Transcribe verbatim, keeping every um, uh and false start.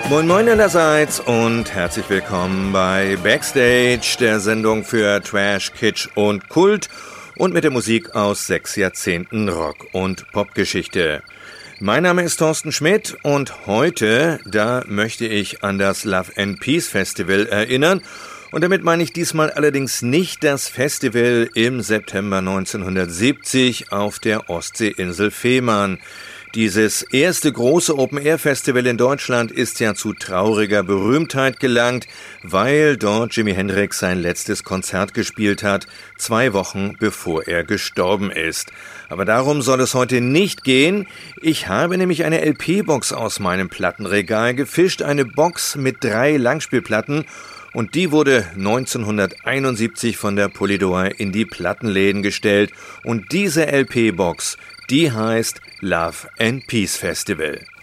Moin Moin allerseits und herzlich willkommen bei Backstage, der Sendung für Trash, Kitsch und Kult und mit der Musik aus sechs Jahrzehnten Rock- und Popgeschichte. Mein Name ist Thorsten Schmidt und heute, da möchte ich an das Love and Peace Festival erinnern. Und damit meine ich diesmal allerdings nicht das Festival im September neunzehnhundertsiebzig auf der Ostseeinsel Fehmarn. Dieses erste große Open-Air-Festival in Deutschland ist ja zu trauriger Berühmtheit gelangt, weil dort Jimi Hendrix sein letztes Konzert gespielt hat, zwei Wochen bevor er gestorben ist. Aber darum soll es heute nicht gehen. Ich habe nämlich eine L P-Box aus meinem Plattenregal gefischt, eine Box mit drei Langspielplatten. Und die wurde neunzehnhunderteinundsiebzig von der Polydor in die Plattenläden gestellt. Und diese L P-Box, die heißt Love and Peace Festival.